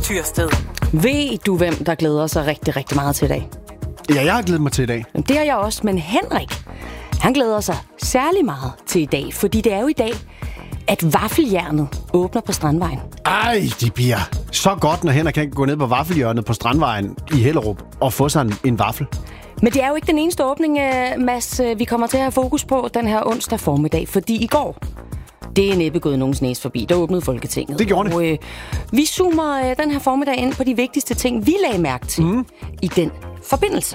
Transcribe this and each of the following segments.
Tyrsted. Ved du, hvem der glæder sig rigtig, rigtig meget til i dag? Ja, jeg har glædet mig til i dag. Det har jeg også, men Henrik, han glæder sig særlig meget til i dag, fordi det er jo i dag, at vaffeljernet åbner på Strandvejen. Ej, det bliver så godt, når Henrik kan gå ned på vaffelhjørnet på Strandvejen i Hellerup og få sig en vaffel. Men det er jo ikke den eneste åbning, Mads, vi kommer til at have fokus på den her onsdag formiddag, fordi i går, det er næppe gået nogens næse forbi, der åbnede Folketinget. Det gjorde det. Og vi zoomer den her formiddag ind på de vigtigste ting, vi lagde mærke til i den forbindelse.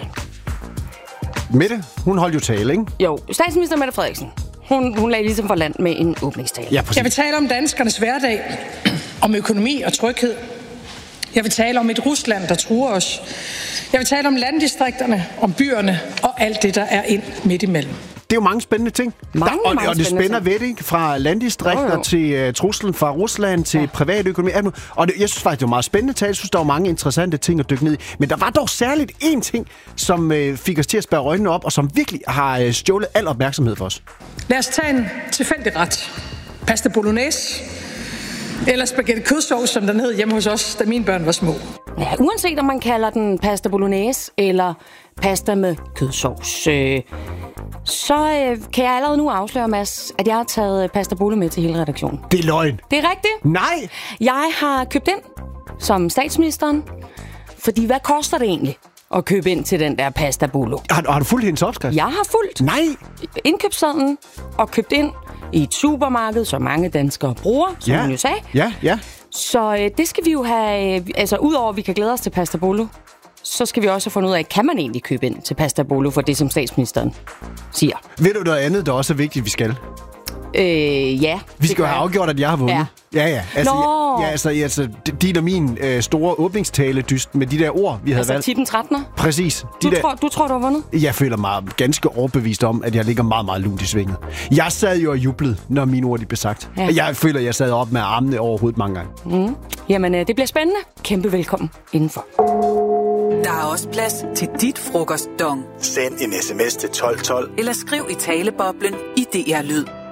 Mette, hun holdt jo tale, ikke? Jo, statsminister Mette Frederiksen, hun lagde ligesom for land med en åbningstale. Ja, præcis. Jeg vil tale om danskernes hverdag, om økonomi og tryghed. Jeg vil tale om et Rusland, der truer os. Jeg vil tale om landdistrikterne, om byerne og alt det, der er ind midt imellem. Det er jo mange spændende ting. Og det spænder ved det, fra landdistrikter til truslen fra Rusland til privatøkonomi. Og jeg synes faktisk, det var meget spændende tale. Jeg synes, der var mange interessante ting at dykke ned i. Men der var dog særligt én ting, som fik os til at spærre øjnene op, og som virkelig har stjålet al opmærksomhed for os. Lad os tage en tilfældig ret. Pasta bolognese eller spaghetti kødsovs, som den hed hjemme hos os, da mine børn var små. Ja, uanset om man kalder den pasta bolognese eller pasta med kødsovs, så kan jeg allerede nu afsløre, Mads, at jeg har taget pasta bolo med til hele redaktionen. Det er løgn. Det er rigtigt. Nej! Jeg har købt ind som statsministeren, fordi hvad koster det egentlig at købe ind til den der pasta bolo? Har du fulgt hendes opskrift? Jeg har fulgt Nej! indkøbssedlen og købt ind i et supermarked, som mange danskere bruger, som hun jo sagde. Ja. Så det skal vi jo have, altså udover at vi kan glæde os til pasta bolo, så skal vi også have fundet ud af, kan man egentlig købe ind til pasta bolo for det, som statsministeren siger. Ved du noget andet, der også er vigtigt, vi skal? Ja. Vi skal jo have afgjort, at jeg har vundet. Ja. Altså, din og min store åbningstale-dyst med de der ord, vi havde valgt. Tippen 13'er? Præcis. Du tror, du har vundet? Jeg føler mig ganske overbevist om, at jeg ligger meget, meget lunt i svinget. Jeg sad jo og jublede, når mine ord de blev sagt. Ja. Jeg føler, at jeg sad op med armene over hovedet mange gange. Jamen, det bliver spændende. Kæmpe velkommen indenfor. Der er også plads til dit frokostdong. Send en sms til 1212. Eller skriv i taleboblen i DR Lyd.